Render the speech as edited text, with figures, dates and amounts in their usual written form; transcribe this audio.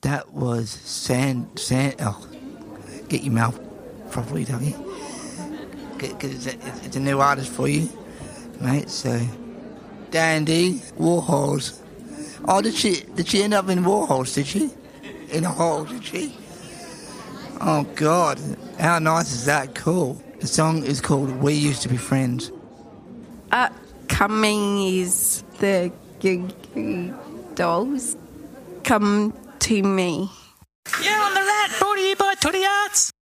That was get your mouth properly, Dougie. Because it's a new artist for you, mate. So, Dandy Warhols. Oh, did she end up in Warhols? Did she? In a hole? Did she? Oh God, how nice is that? Cool. The song is called "We Used to Be Friends." Coming is the Goo Goo Dolls. Come to me. Yeah, on the rat, 40 by 20 yards.